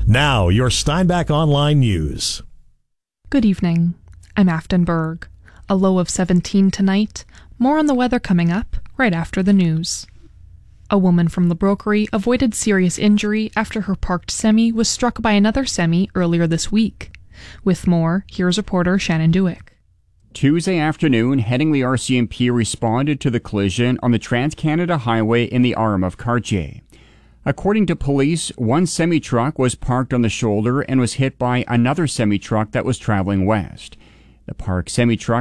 Now, your Steinbach Online News. Good evening. I'm Afton Berg. A low of 17 tonight. More on the weather coming up right after the news. A woman from the Brokery avoided serious injury after her parked semi was struck by another semi earlier this week. With more, here's reporter Shannon Dewick. Tuesday afternoon, Headingley RCMP responded to the collision on the Trans-Canada Highway in the arm of Cartier. According to police, one semi-truck was parked on the shoulder and was hit by another semi-truck that was traveling west. The parked semi-truck